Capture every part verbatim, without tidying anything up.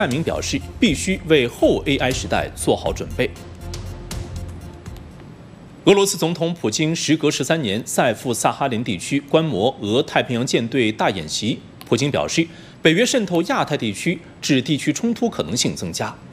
戴明表示，必须为后 A I 时代做好准备。俄罗斯总统普京时隔十三年再赴萨哈林地区观摩俄太平洋舰队大演习。普京表示，北约渗透亚太地区，致地区冲突可能性增加。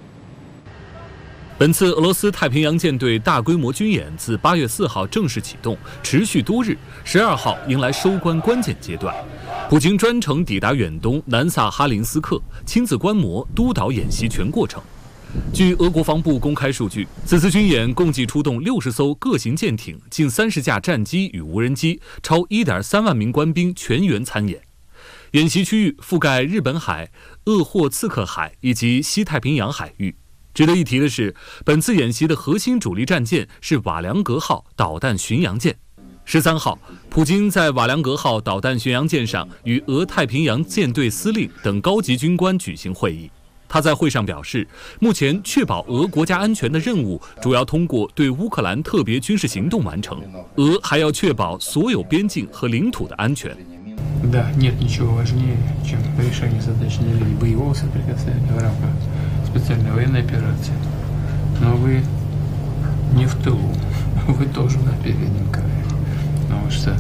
本次俄罗斯太平洋舰队大规模军演自八月四号正式启动，持续多日，十二号迎来收官关键阶段。普京专程抵达远东南萨哈林斯克，亲自观摩督导演习全过程。据俄国防部公开数据，此次军演共计出动六十艘各型舰艇、近三十架战机与无人机，超一点三万名官兵全员参演。演习区域覆盖日本海、鄂霍次克海以及西太平洋海域。值得一提的是，本次演习的核心主力战舰是瓦良格号导弹巡洋舰。十三号，普京在瓦良格号导弹巡洋舰上与俄太平洋舰队司令等高级军官举行会议。他在会上表示，目前确保俄国家安全的任务主要通过对乌克兰特别军事行动完成，俄还要确保所有边境和领土的安全。 Да, нет ничего важнее, чем решение задач на линии боевого соприкосновения в рамках специальной военной операции. Но вы не в тылу, вы тоже на переднем крае. Потому что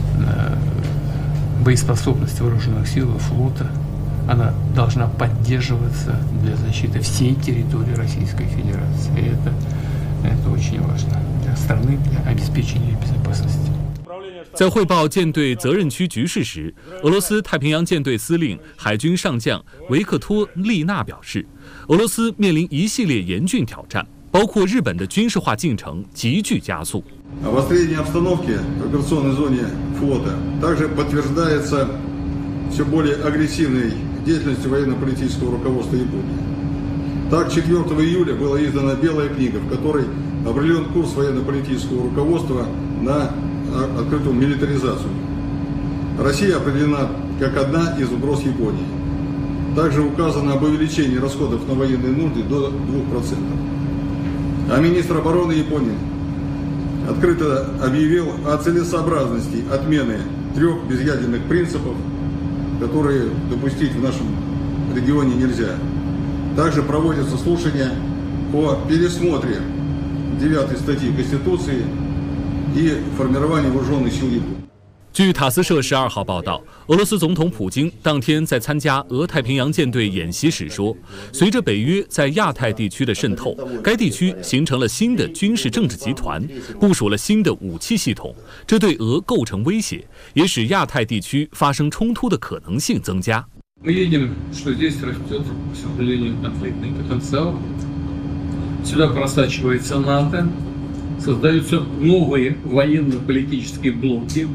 боеспособность вооруженных сил и флота она должна поддерживаться для защиты всей территории Российской Федерации. И это, это очень важно для страны, для обеспечения безопасности. 在汇报舰队责任区局势时，俄罗斯太平洋舰队司令海军上将维克托·利纳表示，俄罗斯面临一系列严峻挑战，包括日本的军事化进程急剧加速。 Обострение обстановки в операционной зоне флота также подтверждается все более агрессивной деятельностью военно-политического руководства Японии. Так, четвёртого июля была издана белая книга, в которой определен курс военно-политического руководства на открытую милитаризацию. Россия определена как одна из угроз Японии. Также указано об увеличении расходов на военные нужды до двух процентов. А министр обороны Японии открыто объявил о целесообразности отмены трех безъядерных принципов, которые допустить в нашем регионе нельзя. Также проводятся слушания по пересмотре девятой статьи Конституции и формированию вооруженных сил Японии. 据塔斯社十二号报道，俄罗斯总统普京当天在参加俄太平洋舰队演习时说，随着北约在亚太地区的渗透，该地区形成了新的军事政治集团，部署了新的武器系统，这对俄构成威胁，也使亚太地区发生冲突的可能性增加。 Мы видим, что здесь растет, к сожалению, конфликтный потенциал. Сюда просачивается НАТО, создаются новые военно-политические блоки.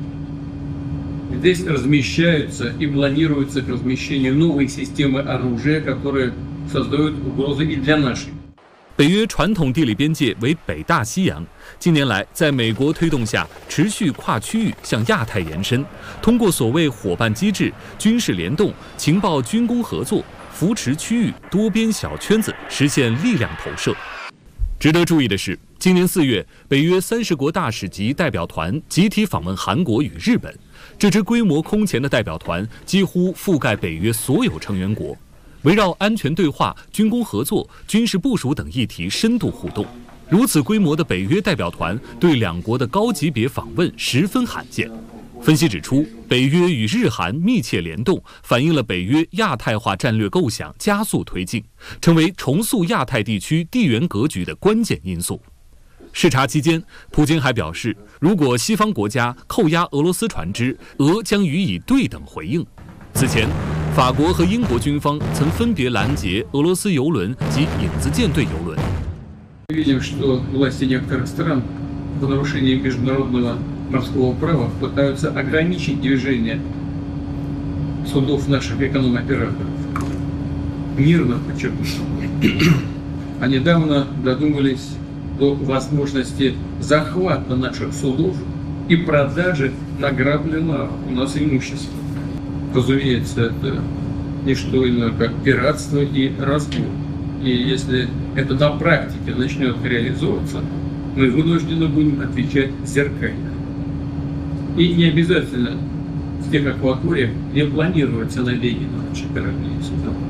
Здесь размещаются и планируется к размещению новой системы оружия, которые создают угрозы и для нашей. 北约传统地理边界为北大西洋，近年来在美国推动下，持续跨区域向亚太延伸，通过所谓伙伴机制、军事联动、情报军工合作，扶持区域多边小圈子，实现力量投射。值得注意的是，今年四月，北约三十国大使级代表团集体访问韩国与日本，这支规模空前的代表团几乎覆盖北约所有成员国。围绕安全对话、军工合作、军事部署等议题深度互动，如此规模的北约代表团对两国的高级别访问十分罕见。分析指出，北约与日韩密切联动，反映了北约亚太化战略构想加速推进，成为重塑亚太地区地缘格局的关键因素。视察期间，普京还表示，如果西方国家扣押俄罗斯船只，俄将予以对等回应。此前，法国和英国军方曾分别拦截俄罗斯油轮及影子舰队油轮。 Видим, что власти некоторых стран в нарушении международного морского права пытаются ограничить движение судов наших эконом-операторов. Мирно, подчеркну. А недавно додумались до возможности захвата наших судов и продажи награбленного у нас имущества. Разумеется, это не что иное, как пиратство и разбой. И если это на практике начнет реализовываться, мы вынуждены будем отвечать зеркально. И не обязательно в тех акваториях, где планируется набеги на наши корабли и суда.